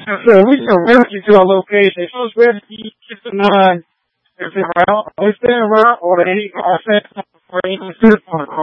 So we can rescue to our location. So it's rescue keep the nine. If it's around, or any, I sent for any assistance on the